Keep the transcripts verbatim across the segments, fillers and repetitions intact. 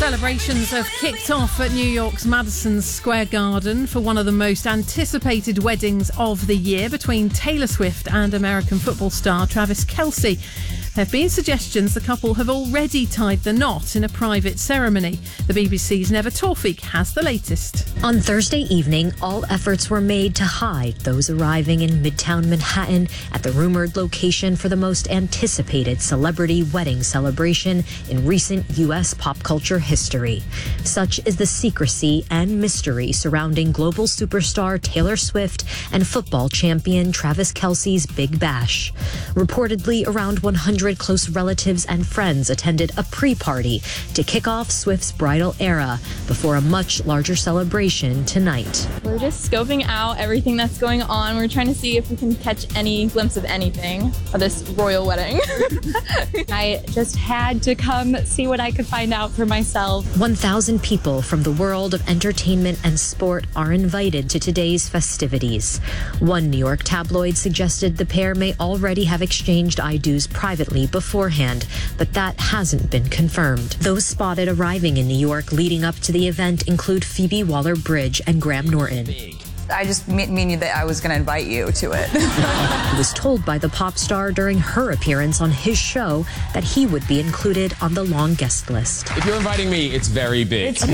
Celebrations have kicked off at New York's Madison Square Garden for one of the most anticipated weddings of the year between Taylor Swift and American football star Travis Kelce. There have been suggestions the couple have already tied the knot in a private ceremony. The B B C's Neva Tawfik has the latest. On Thursday evening, all efforts were made to hide those arriving in Midtown Manhattan at the rumored location for the most anticipated celebrity wedding celebration in recent U S pop culture history. Such is the secrecy and mystery surrounding global superstar Taylor Swift and football champion Travis Kelce's Big Bash. Reportedly, around one hundred close relatives and friends attended a pre-party to kick off Swift's bridal era before a much larger celebration tonight. We're just scoping out everything that's going on. We're trying to see if we can catch any glimpse of anything of this royal wedding. I just had to come see what I could find out for myself. one thousand people from the world of entertainment and sport are invited to today's festivities. One New York tabloid suggested the pair may already have exchanged I do's privately beforehand, but that hasn't been confirmed. Those spotted arriving in New York leading up to the event include Phoebe Waller-Bridge and Graham Norton. I just mean that I was going to invite you to it. Was told by the pop star during her appearance on his show that he would be included on the long guest list. If you're inviting me, it's very big. It's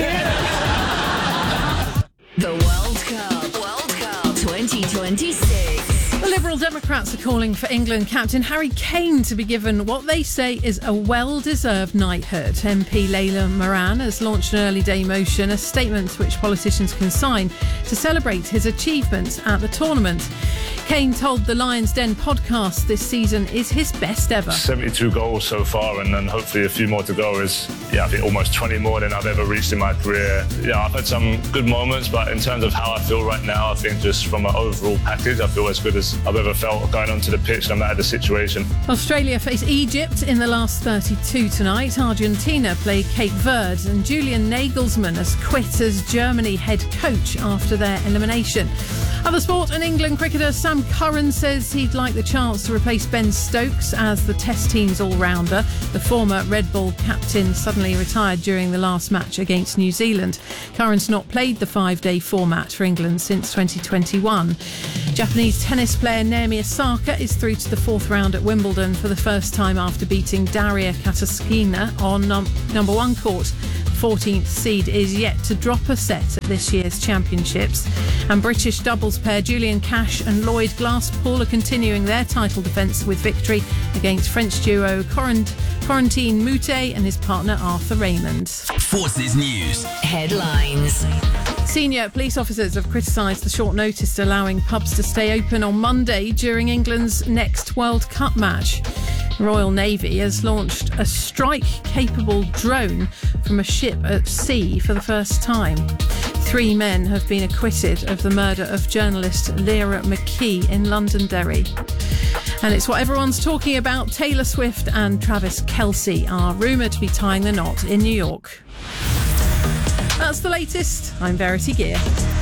the World Cup, World Cup twenty twenty-six. The Liberal Democrats are calling for England captain Harry Kane to be given what they say is a well-deserved knighthood. M P Layla Moran has launched an early day motion, a statement which politicians can sign to celebrate his achievements at the tournament. Kane told the Lions Den podcast this season is his best ever. seventy-two goals so far, and then hopefully a few more to go is, yeah, I think almost twenty more than I've ever reached in my career. Yeah, I've had some good moments, but in terms of how I feel right now, I think just from an overall package, I feel as good as I've ever felt going onto the pitch, no matter the situation. Australia face Egypt in the last thirty-two tonight. Argentina play Cape Verde, and Julian Nagelsmann has quit as Germany head coach after their elimination. Other sport, and England cricketer Sam Curran says he'd like the chance to replace Ben Stokes as the Test team's all-rounder. The former Red Bull captain suddenly retired during the last match against New Zealand. Curran's not played the five-day format for England since twenty twenty-one. Japanese tennis player Naomi Osaka is through to the fourth round at Wimbledon for the first time after beating Daria Kasatkina on num- number one court. fourteenth seed is yet to drop a set at this year's championships. And British doubles pair Julian Cash and Lloyd Glasspool are continuing their title defence with victory against French duo Corent- Corentin Moutet and his partner Arthur Raymond. Forces News headlines. Senior police officers have criticised the short notice allowing pubs to stay open on Monday during England's next World Cup match. Royal Navy has launched a strike-capable drone from a ship at sea for the first time. Three men have been acquitted of the murder of journalist Lyra McKee in Londonderry. And it's what everyone's talking about. Taylor Swift and Travis Kelce are rumoured to be tying the knot in New York. That's the latest. I'm Verity Gear.